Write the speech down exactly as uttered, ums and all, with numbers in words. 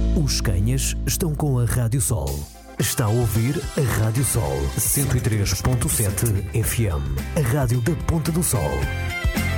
Os Canhas estão com a Rádio Sol. Está a ouvir a Rádio Sol cento e três ponto sete F M, a rádio da Ponta do Sol.